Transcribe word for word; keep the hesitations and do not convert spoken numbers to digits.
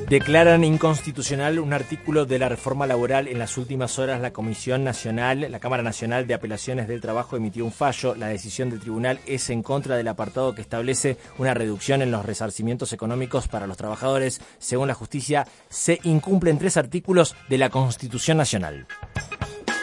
Declaran inconstitucional un artículo de la reforma laboral. En las últimas horas, la Comisión Nacional, la Cámara Nacional de Apelaciones del Trabajo emitió un fallo. La decisión del tribunal es en contra del apartado que establece una reducción en los resarcimientos económicos para los trabajadores. Según la justicia, se incumplen tres artículos de la Constitución Nacional.